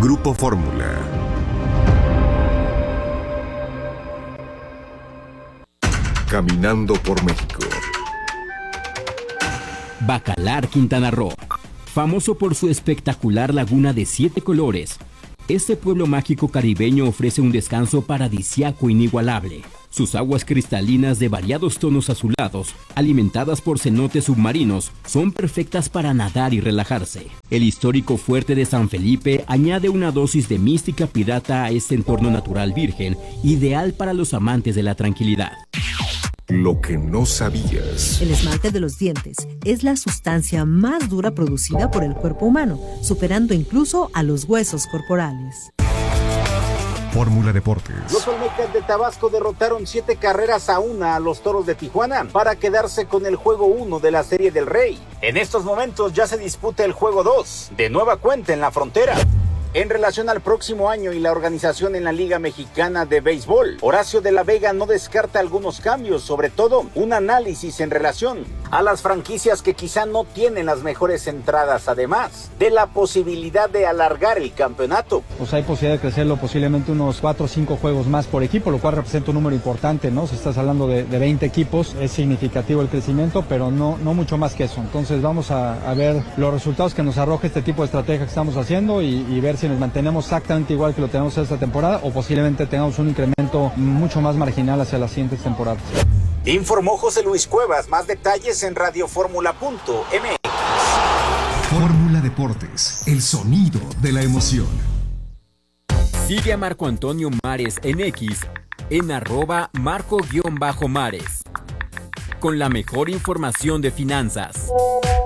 Grupo Fórmula. Caminando por México. Bacalar, Quintana Roo. Famoso por su espectacular laguna de 7 colores, este pueblo mágico caribeño ofrece un descanso paradisíaco inigualable. Sus aguas cristalinas de variados tonos azulados, alimentadas por cenotes submarinos, son perfectas para nadar y relajarse. El histórico fuerte de San Felipe añade una dosis de mística pirata a este entorno natural virgen, ideal para los amantes de la tranquilidad. Lo que no sabías. El esmalte de los dientes es la sustancia más dura producida por el cuerpo humano, superando incluso a los huesos corporales. Fórmula Deportes. Los Olmecas de Tabasco derrotaron 7-1 a los Toros de Tijuana para quedarse con el juego 1 de la Serie del Rey. En estos momentos ya se disputa el juego 2, de nueva cuenta en la frontera. En relación al próximo año y la organización en la Liga Mexicana de Béisbol, Horacio de la Vega no descarta algunos cambios, sobre todo un análisis en relación a las franquicias que quizá no tienen las mejores entradas, además de la posibilidad de alargar el campeonato. Pues hay posibilidad de crecerlo posiblemente unos 4 o 5 juegos más por equipo, lo cual representa un número importante, ¿no? Si estás hablando de 20 equipos, es significativo el crecimiento, pero no mucho más que eso. Entonces vamos a ver los resultados que nos arroja este tipo de estrategia que estamos haciendo y ver si nos mantenemos exactamente igual que lo tenemos esta temporada o posiblemente tengamos un incremento mucho más marginal hacia las siguientes temporadas. Informó José Luis Cuevas. Más detalles en radioformula.mx. Fórmula Deportes, el sonido de la emoción. Sigue a Marco Antonio Mares en X en @Marco_Mares con la mejor información de finanzas.